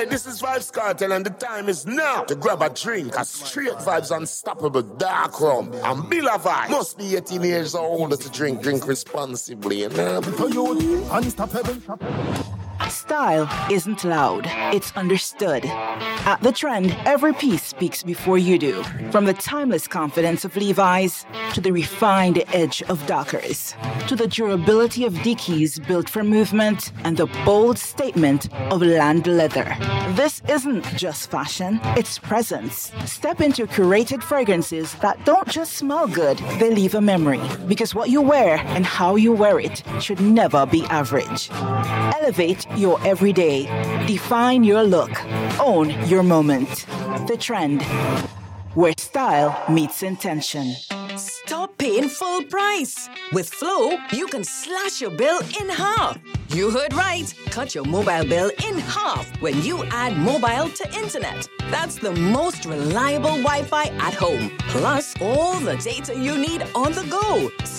Hey, this is Vibes Cartel and the time is now to grab a drink. A straight vibes unstoppable dark rum. And Bill of Vibes must be 18 years or older to drink. Drink responsibly. Unstoppable. Style isn't loud, it's understood. At The Trend, every piece speaks before you do. From the timeless confidence of Levi's, to the refined edge of Dockers, to the durability of Dickies built for movement, and the bold statement of Land Leather. This isn't just fashion, it's presence. Step into curated fragrances that don't just smell good, they leave a memory. Because what you wear and how you wear it should never be average. Elevate your everyday. Define your look. Own your moment. The Trend, where style meets intention. Stop paying full price. With Flow, you can slash your bill in half. You heard right. Cut your mobile bill in half when you add mobile to internet. That's the most reliable Wi-Fi at home. Plus, all the data you need on the go.